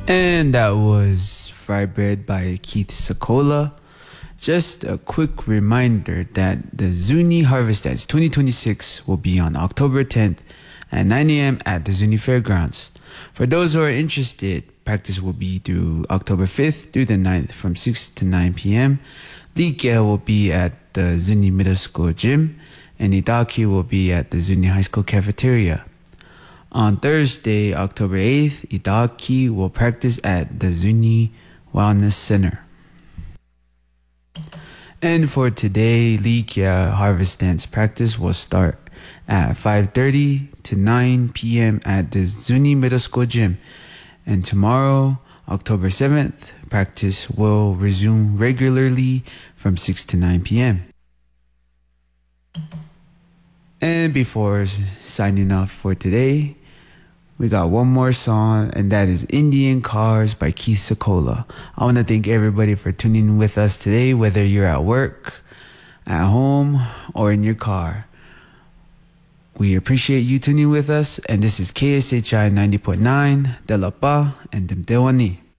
And that was Fry Bread by Keith Sakola. Just a quick reminder that the Zuni Harvest Dance 2026 will be on October 10th at 9 a.m. at the Zuni Fairgrounds. For those who are interested, practice will be through October 5th through the 9th from 6 to 9 p.m. Likia will be at the Zuni Middle School gym, and Idaki will be at the Zuni High School cafeteria. On Thursday, October 8th, Idaki will practice at the Zuni Wellness Center. And for today, Likia Harvest Dance practice will start at 5:30 to 9 p.m. at the Zuni Middle School gym. And tomorrow, October 7th, practice will resume regularly from 6 to 9 p.m. And before signing off for today, we got one more song, and that is Indian Cars by Keith Sakola. I want to thank everybody for tuning in with us today, whether you're at work, at home, or in your car. We appreciate you tuning with us, and this is KSHI 90.9, Delapa, and Demtewani.